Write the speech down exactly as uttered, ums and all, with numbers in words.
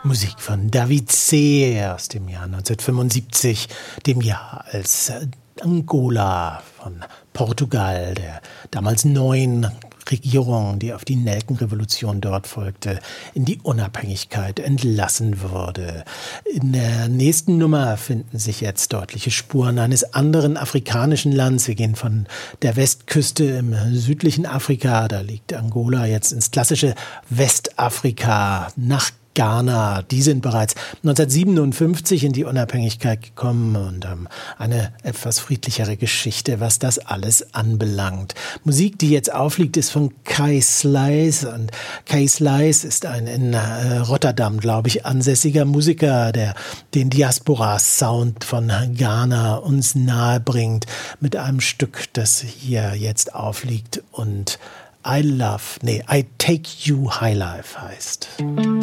Musik von David C. aus dem Jahr neunzehnhundertfünfundsiebzig, dem Jahr als Angola von Portugal, der damals neuen Regierung, die auf die Nelkenrevolution dort folgte, in die Unabhängigkeit entlassen wurde. In der nächsten Nummer finden sich jetzt deutliche Spuren eines anderen afrikanischen Landes. Wir gehen von der Westküste im südlichen Afrika, da liegt Angola, jetzt ins klassische Westafrika, nach Ghana. Die sind bereits neunzehnhundertsiebenundfünfzig in die Unabhängigkeit gekommen und haben eine etwas friedlichere Geschichte, was das alles anbelangt. Musik, die jetzt aufliegt, ist von Kay Slice, und Kay Slice ist ein in äh, Rotterdam, glaube ich, ansässiger Musiker, der den Diaspora-Sound von Ghana uns nahe bringt mit einem Stück, das hier jetzt aufliegt und I Love, nee, I Take You High Life heißt.